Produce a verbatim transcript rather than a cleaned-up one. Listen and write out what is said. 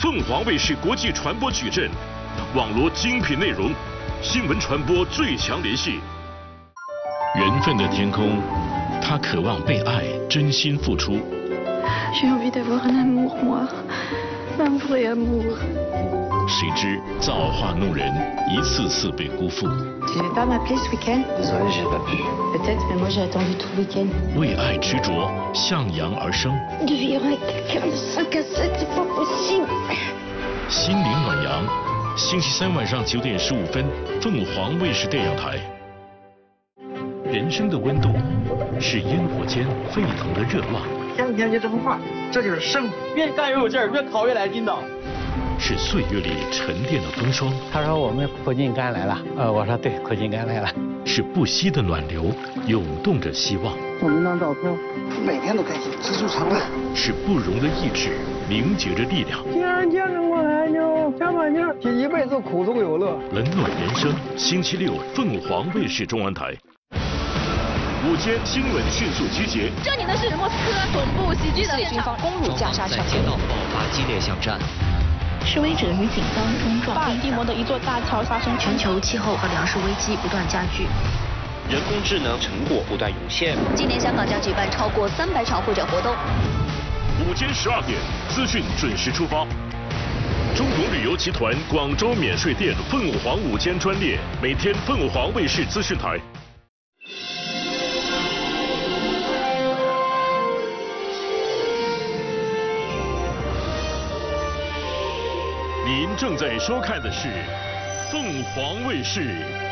凤凰卫视国际传播矩阵，网罗精品内容，新闻传播最强联系。缘分的天空，他渴望被爱，真心付出。 J'ai envie d'avoir un amour, moi, un vrai amour. 谁知造化弄人，一次次被辜负。 Tu veux pas m'appeler ce week-end? Désolé, j'ai pas pu. Peut-être, mais moi j'ai attendu tout le week-end. 为爱执着，向阳而生。 De vivre avec quelqu'un de cinq à sept, c'est pas possible. 心灵暖阳，星期三晚上九点十五分，凤凰卫视电影台。人生的温度是烟火间沸腾的热浪。 天天就这么画，这就是生。越干越有劲儿，越烤越来劲道。 是岁月里沉淀的风霜。 他说我们苦尽甘来了，呃，我说对，苦尽甘来了。 是不息的暖流，涌动着希望。 送您张照片，每天都开心，知足常乐。 是不容的意志，凝结着力量。 既然见着我来就加把劲儿，这一辈子苦中有乐。 冷暖人生，星期六凤凰卫视中文台。午间新闻迅速集结。 这里的是莫斯科总部袭击的军方攻入加沙城， 街道爆发激烈巷战。 示威者与警方冲撞。巴尔的摩的一座大桥发生。 全球气候和粮食危机不断加剧。 人工智能成果不断涌现。 今年香港将举办超过三百场会展活动。 午间十二点，资讯准时出发。中国旅游集团广州免税店凤凰午间专列，每天凤凰卫视资讯台。您正在收看的是凤凰卫视